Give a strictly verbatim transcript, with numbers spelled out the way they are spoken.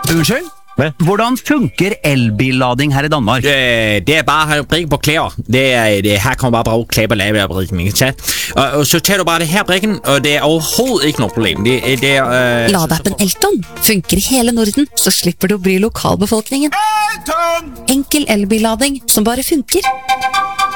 Unnskyld? Hvad? Hvordan funker elbillading her i Danmark? Øh, det er bare at prikke på klæder. Det er, det, her kommer bare bruge klæder på lavebrikken, ikke sant? Og, og så tager du bare det her brikken, og det er overhovedet ikke noe problem. Det, det er... Øh, Ladeappen Elton funker i hele Norden, så slipper du å bry lokalbefolkningen. Enkel elbillading som bare funker.